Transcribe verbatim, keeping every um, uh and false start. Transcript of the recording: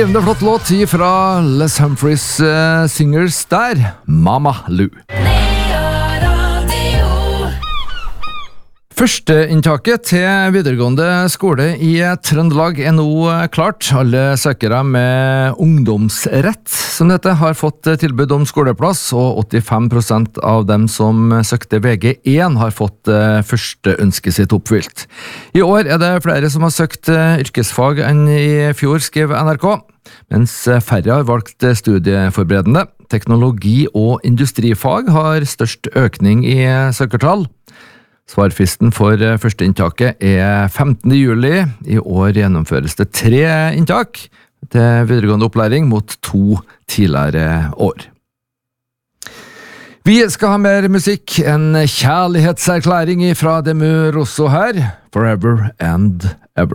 En flott låt fra Les Humphreys uh, Singers der, Mama Lou. Førsteinntaket til videregående skole i Trøndelag er nå klart. Alle søkere med ungdomsrett, som dette, har fått tilbud om skoleplass, og åttifem prosent av dem som søkte V G én har fått første ønske sitt oppfylt. I år er det flere som har søkt yrkesfag enn i fjor, skriver N R K, mens færre har valgt studieforberedende. Teknologi- og industrifag har størst økning i søkertall. Svarfristen for førsteinntaket er femtende juli. I år gjennomføres det tre inntak til videregående opplæring mot to tidligere år. Vi skal ha mer musikk, en kjærlighetserklæring fra Demu Rosso her, Forever and